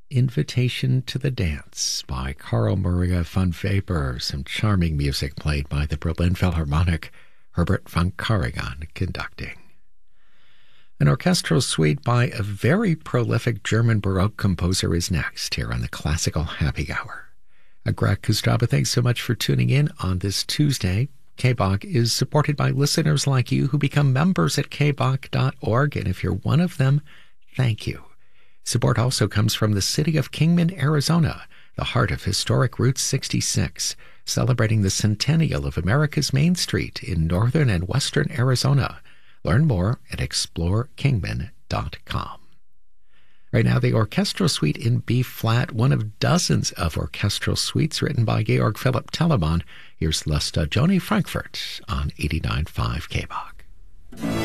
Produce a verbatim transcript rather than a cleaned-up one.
Invitation to the Dance by Carl Maria von Weber. Some charming music played by the Berlin Philharmonic, Herbert von Karajan conducting. An orchestral suite by a very prolific German Baroque composer is next here on the Classical Happy Hour. Greg Kustaba, thanks so much for tuning in on this Tuesday. K B O C is supported by listeners like you who become members at k b o c dot org, and if you're one of them, thank you. Support also comes from the city of Kingman, Arizona, the heart of historic Route sixty-six, celebrating the centennial of America's Main Street in northern and western Arizona. Learn more at explore kingman dot com. Right now, the orchestral suite in B-flat, one of dozens of orchestral suites written by Georg Philipp Telemann. Here's La Stagione Frankfurt on eighty-nine point five K B O C.